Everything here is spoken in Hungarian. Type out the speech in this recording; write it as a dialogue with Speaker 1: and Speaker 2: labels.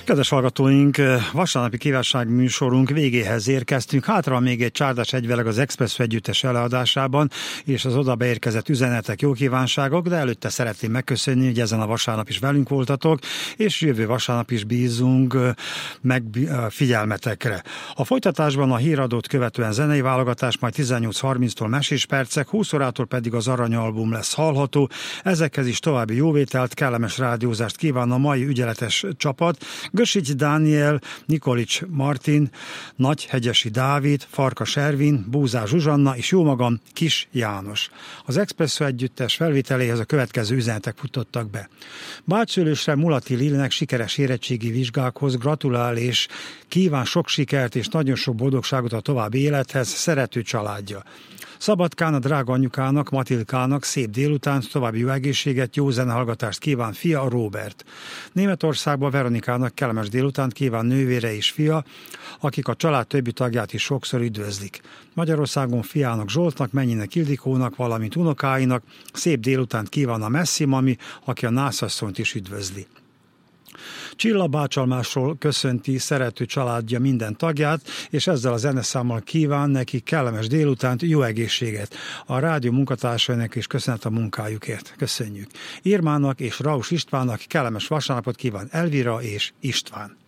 Speaker 1: Kedves hallgatóink, vasárnapi kívánság műsorunk végéhez érkeztünk. Hátra még egy csárdás egyveleg az Expresso együttes előadásában, és az oda beérkezett üzenetek, jó kívánságok, de előtte szeretném megköszönni, hogy ezen a vasárnap is velünk voltatok, és jövő vasárnap is bízunk meg figyelmetekre. A folytatásban a híradót követően zenei válogatás, majd 18:30-tól mesés percek, 20 órától pedig az aranyalbum lesz hallható. Ezekhez is további jóvételt, kellemes rádiózást kíván a mai ügyeletes csapat. Gösics Dániel, Nikolics Martin, Nagyhegyesi Dávid, Farkas Ervin, Búzár Zsuzsanna és jómagam Kis János. Az Expresso együttes felvételéhez a következő üzenetek futottak be. Bácsőlősre Mulati Lilinek sikeres érettségi vizsgákhoz gratulál és kíván sok sikert és nagyon sok boldogságot a további élethez, szerető családja. Szabadkán a drága anyukának, Matilkának szép délután, további jó egészséget, jó zenehallgatást kíván fia, a Róbert. Németországban Veronikának kellemes délutánt kíván nővére és fia, akik a család többi tagját is sokszor üdvözlik. Magyarországon fiának Zsoltnak, mennyinek Ildikónak, valamint unokáinak szép délutánt kíván a Messzi mami, aki a nászasszonyt is üdvözli. Csilla bácsalmásról köszönti szerető családja minden tagját, és ezzel a zeneszámmal kíván neki kellemes délutánt, jó egészséget. A rádió munkatársainak is köszönet a munkájukért. Köszönjük. Irmának és Raus Istvánnak kellemes vasárnapot kíván Elvira és István.